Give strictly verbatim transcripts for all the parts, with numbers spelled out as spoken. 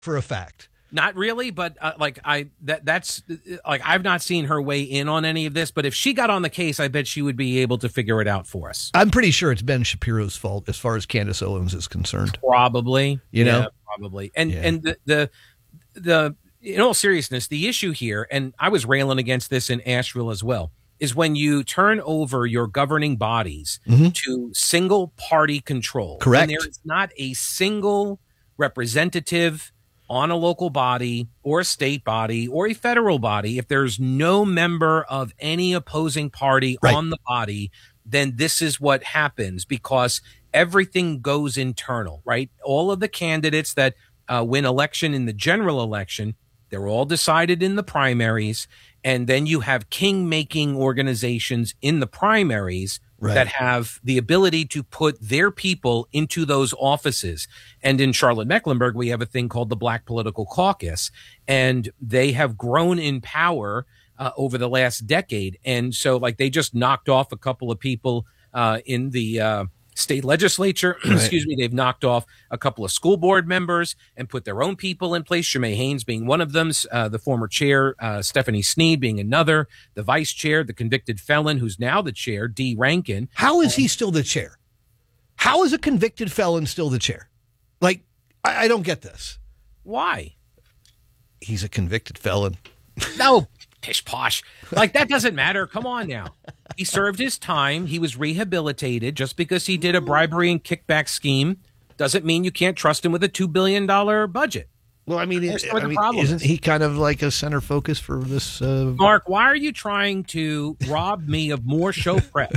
for a fact. Not really, but uh, like I that that's like I've not seen her weigh in on any of this. But if she got on the case, I bet she would be able to figure it out for us. I'm pretty sure it's Ben Shapiro's fault as far as Candace Owens is concerned. Probably, you know, yeah, probably. And yeah. and the, the the in all seriousness, the issue here, and I was railing against this in Asheville as well, is when you turn over your governing bodies mm-hmm. to single party control. Correct. And there is not a single representative on a local body or a state body or a federal body. If there's no member of any opposing party right. on the body, then this is what happens, because everything goes internal, right? All of the candidates that uh, win election in the general election, they're all decided in the primaries. And then you have king-making organizations in the primaries right. that have the ability to put their people into those offices. And in Charlotte-Mecklenburg, we have a thing called the Black Political Caucus, and they have grown in power uh, over the last decade. And so, like, they just knocked off a couple of people uh, in the uh, state legislature. Right. Excuse me. They've knocked off a couple of school board members and put their own people in place. Shimei Haynes being one of them, uh, the former chair, uh, Stephanie Snead being another, the vice chair, the convicted felon who's now the chair, Dee Rankin. How is he still the chair? How is a convicted felon still the chair? Like, I, I don't get this. Why? He's a convicted felon. No, pish posh. Like, that doesn't matter. Come on now. He served his time. He was rehabilitated. Just because he did a bribery and kickback scheme doesn't mean you can't trust him with a two billion dollars budget. Well, I mean, it, I mean isn't he kind of like a center focus for this? Uh... Mark, why are you trying to rob me of more show prep?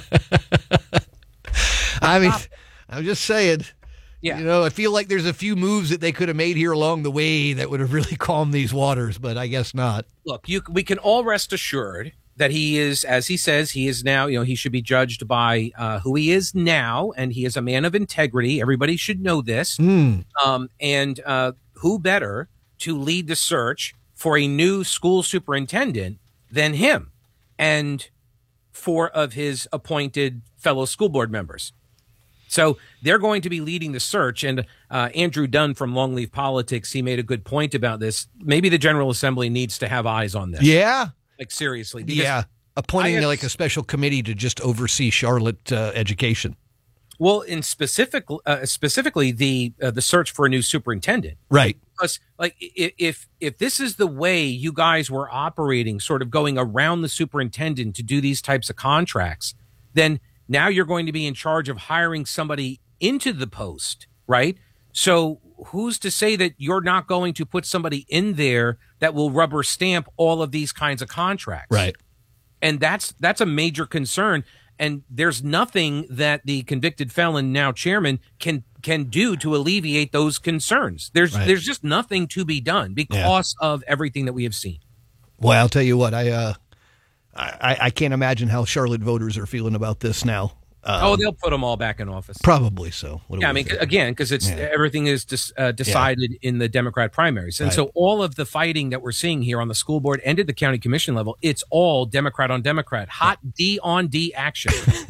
I mean, I'm just saying. Yeah. You know, I feel like there's a few moves that they could have made here along the way that would have really calmed these waters, but I guess not. Look, you, we can all rest assured that he is, as he says, he is now, you know, he should be judged by uh, who he is now, and he is a man of integrity. Everybody should know this. Mm. Um, and uh, who better to lead the search for a new school superintendent than him and four of his appointed fellow school board members? So they're going to be leading the search. And uh, Andrew Dunn from Longleaf Politics, he made a good point about this. Maybe the General Assembly needs to have eyes on this. Yeah. Like, seriously. Yeah. Appointing have, like a special committee to just oversee Charlotte uh, education. Well, in specific, uh, specifically the uh, the search for a new superintendent. Right. Because, like, if if this is the way you guys were operating, sort of going around the superintendent to do these types of contracts, then now you're going to be in charge of hiring somebody into the post, right? So who's to say that you're not going to put somebody in there that will rubber stamp all of these kinds of contracts? Right. And that's that's a major concern. And there's nothing that the convicted felon, now chairman, can can do to alleviate those concerns. There's right. there's just nothing to be done because yeah. of everything that we have seen. Well, I'll tell you what, I uh, I, I can't imagine how Charlotte voters are feeling about this now. Um, oh, they'll put them all back in office. Probably so. What yeah, I mean, again, because it's yeah. everything is dis, uh, decided yeah. in the Democrat primaries. And right. so all of the fighting that we're seeing here on the school board and at the county commission level, it's all Democrat on Democrat. Hot D on D action.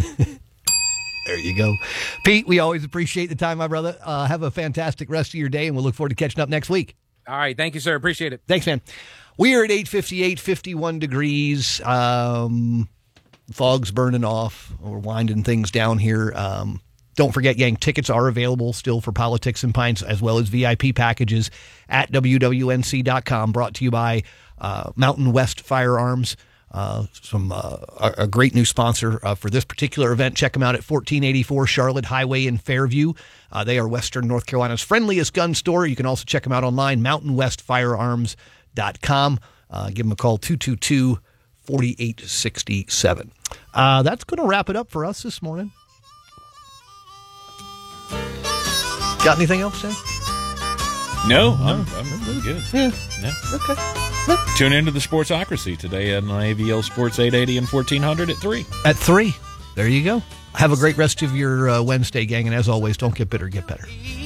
There you go. Pete, we always appreciate the time, my brother. Uh, have a fantastic rest of your day, and we'll look forward to catching up next week. All right. Thank you, sir. Appreciate it. Thanks, man. We are at eight fifty-eight, fifty-one degrees. Um, fog's burning off. We're winding things down here. Um, don't forget, gang, tickets are available still for Politics and Pints, as well as V I P packages at W W N C dot com, brought to you by uh, Mountain West Firearms. Uh, some uh, a, a great new sponsor uh, for this particular event. Check them out at fourteen eighty-four Charlotte Highway in Fairview. Uh, they are Western North Carolina's friendliest gun store. You can also check them out online, mountain west firearms dot com. Uh, give them a call, two two two, four eight six seven. Uh, that's going to wrap it up for us this morning. Got anything else, Sam? No, I'm, I'm really good. Yeah. Yeah. Okay. Tune into the Sportsocracy today on A V L Sports eight eighty and fourteen hundred at three. At three. There you go. Have a great rest of your uh, Wednesday, gang. And as always, don't get bitter, get better.